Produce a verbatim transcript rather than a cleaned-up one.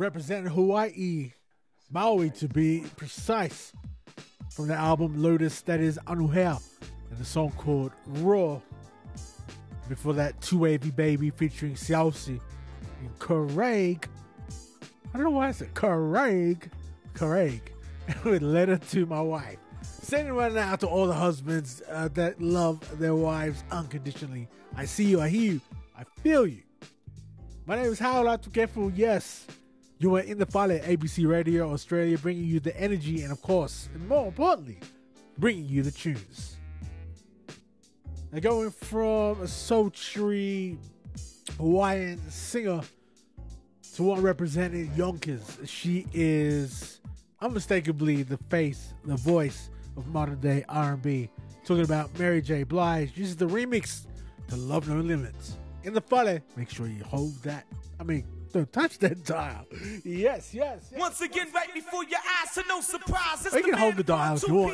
representing Hawaii, Maui to be precise, from the album Lotus, that is Anuhea, and the song called Raw. Before that, Two Wavy Baby featuring Siausi and Craig. I don't know why I said Craig. Craig. With Letter to My Wife. Sending right now to all the husbands uh, that love their wives unconditionally. I see you, I hear you, I feel you. My name is Howard Atukefu. Yes, you are in the file at A B C Radio Australia, bringing you the energy and, of course, and more importantly, bringing you the tunes. Now, going from a sultry Hawaiian singer to one representing Yonkers. She is unmistakably the face, the voice of modern day R and B. Talking about Mary J. Blige. This is the remix to Love No Limits. In the file, make sure you hold that. I mean, don't touch that dial. Yes, yes, yes. Once again, right before your eyes, so no surprise. You can hold the dial if you want.